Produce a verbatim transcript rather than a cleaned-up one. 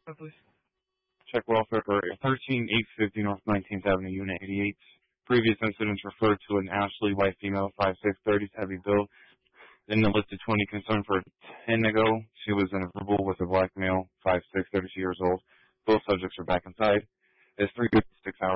please. Check welfare for thirteen eight fifty North nineteenth Avenue, Unit eighty-eight. Previous incidents referred to an Ashley, white female, five six, thirty, heavy build. In the listed twenty concerned for ten ago, she was in a verbal with a black male, five six, thirty-two years old. Both subjects are back inside. It's three fifty-six hours.